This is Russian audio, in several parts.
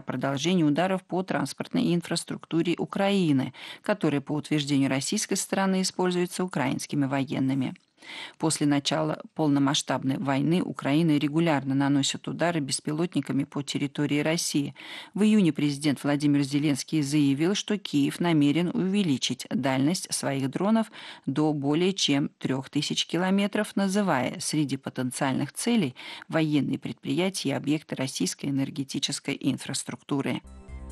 продолжение ударов по транспортной инфраструктуре Украины, которые, по утверждению российской стороны, используются украинскими военными. После начала полномасштабной войны Украина регулярно наносит удары беспилотниками по территории России. В июне президент Владимир Зеленский заявил, что Киев намерен увеличить дальность своих дронов до более чем 3000 километров, называя среди потенциальных целей военные предприятия и объекты российской энергетической инфраструктуры.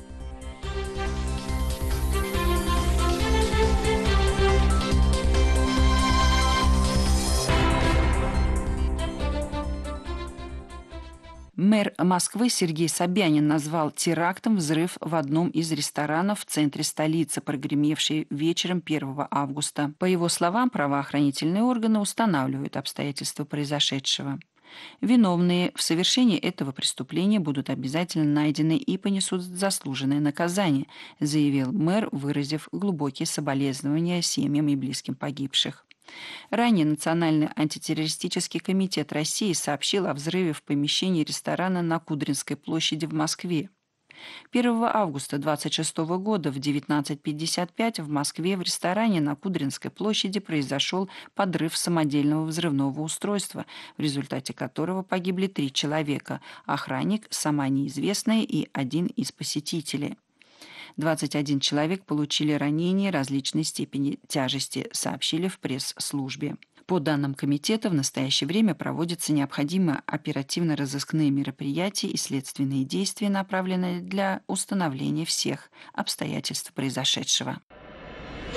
Мэр Москвы Сергей Собянин назвал терактом взрыв в одном из ресторанов в центре столицы, прогремевший вечером 1 августа. По его словам, правоохранительные органы устанавливают обстоятельства произошедшего. Виновные в совершении этого преступления будут обязательно найдены и понесут заслуженное наказание, заявил мэр, выразив глубокие соболезнования семьям и близким погибших. Ранее Национальный антитеррористический комитет России сообщил о взрыве в помещении ресторана на Кудринской площади в Москве. 1 августа 26 года в 19:55 в Москве в ресторане на Кудринской площади произошел подрыв самодельного взрывного устройства, в результате которого погибли 3 человека – охранник, сама неизвестная и один из посетителей. 21 человек получили ранения различной степени тяжести, сообщили в пресс-службе. По данным комитета, в настоящее время проводятся необходимые оперативно-розыскные мероприятия и следственные действия, направленные для установления всех обстоятельств произошедшего.